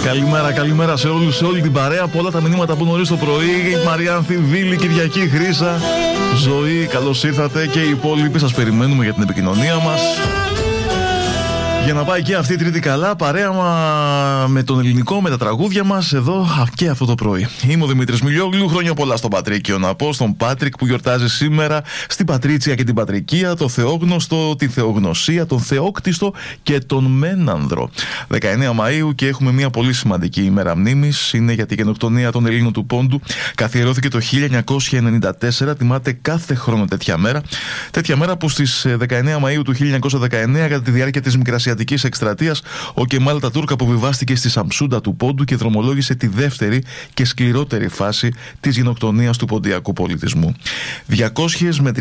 Καλημέρα σε όλους, σε όλη την παρέα. Πολλά τα μηνύματα που νωρίς το πρωί. Μαριάνθη, Βίλη, Κυριακή, Χρύσα, Ζωή, καλώς ήρθατε. Και οι υπόλοιποι σας περιμένουμε για την επικοινωνία μας. Για να πάει και αυτή η Τρίτη καλά, παρέα με τον ελληνικό, με τα τραγούδια μας εδώ και αυτό το πρωί. Είμαι ο Δημήτρης Μιλιόγλου, χρόνια πολλά στον Πατρίκιο να πω, στον Πάτρικ που γιορτάζει σήμερα, στην Πατρίτσια και την Πατρικία, το Θεόγνωστο, τη Θεογνωσία, τον Θεόκτιστο και τον Μένανδρο. 19 Μαΐου και έχουμε μια πολύ σημαντική ημέρα μνήμης, είναι για τη γενοκτονία των Ελλήνων του Πόντου. Καθιερώθηκε το 1994, τιμάται κάθε χρόνο τέτοια μέρα. Τέτοια μέρα που στις 19 Μαΐου του 1919, κατά τη διάρκεια της Μικρασιατικής εκστρατείας, ο Κεμάλ Ατατούρκ αποβιβάστηκε στη Σαμσούντα του Πόντου και δρομολόγησε τη δεύτερη και σκληρότερη φάση της γενοκτονίας του ποντιακού πολιτισμού. 200 με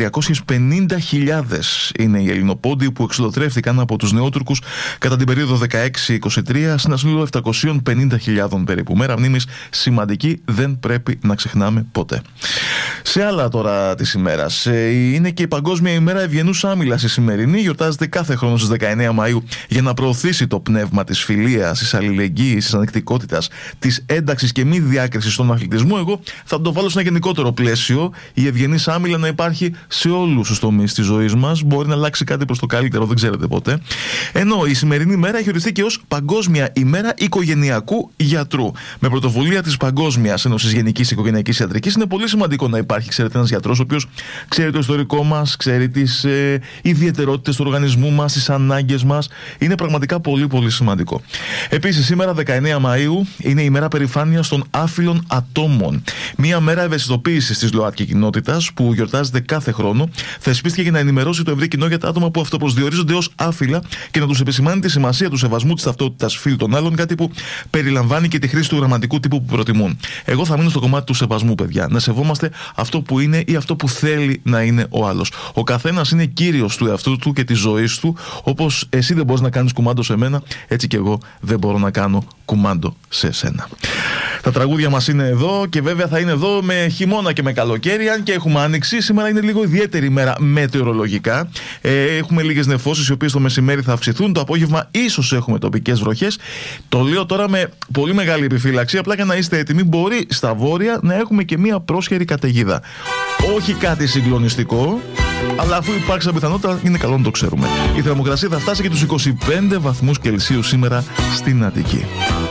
350.000 είναι οι Ελληνοπόντιοι που εξολοθρεύτηκαν από τους Νεότουρκους κατά την περίοδο 16-23 σε ένα σύνολο 750.000 περίπου. Μέρα μνήμης σημαντική, δεν πρέπει να ξεχνάμε ποτέ. Σε άλλα τώρα της ημέρας, είναι και η Παγκόσμια ημέρα Ευγενούς Άμυλας η σημερινή. Γιορτάζεται κάθε χρόνο στις 19 Μαΐου για να προωθήσει το πνεύμα της φιλίας, της αλληλεγγύης, της ανεκτικότητας, της ένταξης και μη διάκρισης στον αθλητισμό. Εγώ θα το βάλω σε ένα γενικότερο πλαίσιο. Η ευγενής άμυλα να υπάρχει σε όλους τους τομείς της ζωής μας. Μπορεί να αλλάξει κάτι προς το καλύτερο, δεν ξέρετε ποτέ. Ενώ η σημερινή μέρα έχει οριστεί και ως Παγκόσμια ημέρα Οικογενειακού Γιατρού. Με πρωτοβουλία της Παγκόσμιας Ένωσης Γενικής Οικογενειακής Ιατρικής, είναι πολύ σημαντικό να υπάρχει, ξέρετε, ένας γιατρός ο οποίος ξέρει το ιστορικό μας, ξέρει τις ιδιαιτερότητες του οργανισμού μας, τις ανάγκες μας. Είναι πραγματικά πολύ πολύ σημαντικό. Επίσης, σήμερα 19 Μαΐου είναι η μέρα περηφάνειας των άφυλων ατόμων. Μία μέρα ευαισθητοποίησης της ΛΟΑΤΚΙ κοινότητας που γιορτάζεται κάθε χρόνο. Θεσπίστηκε για να ενημερώσει το ευρύ κοινό για τα άτομα που αυτοπροσδιορίζονται ως άφυλα και να τους επισημάνει τη σημασία του σεβασμού της ταυτότητας φύλου των άλλων, κάτι που περιλαμβάνει και τη χρήση του γραμματικού τύπου που προτιμούν. Εγώ θα μείνω στο κομμάτι του σεβασμού, παιδιά. Να σεβόμαστε αυτό που είναι ή αυτό που θέλει να είναι ο άλλος. Ο καθένας είναι κύριος του εαυτού του και της ζωής του, όπως εσύ δεν μπορείς να κάνεις κουμάντο σε μένα, έτσι και εγώ δεν μπορώ να κάνω κουμάντο σε εσένα. Τα τραγούδια μας είναι εδώ και βέβαια θα είναι εδώ με χειμώνα και με καλοκαίρι, αν και έχουμε άνοιξη. Σήμερα είναι λίγο ιδιαίτερη ημέρα μετεωρολογικά. Έχουμε λίγες νεφώσεις οι οποίες το μεσημέρι θα αυξηθούν. Το απόγευμα ίσως έχουμε τοπικές βροχές. Το λέω τώρα με πολύ μεγάλη επιφύλαξη, απλά για να είστε έτοιμοι. Μπορεί στα βόρεια να έχουμε και μία πρόσχερη καταιγίδα. Όχι κάτι συγκλονιστικό, αλλά αφού υπάρξει πιθανότητα, είναι καλό να το ξέρουμε. Η θερμοκρασία θα φτάσει και τους 25 βαθμούς Κελσίου σήμερα στην Αττική.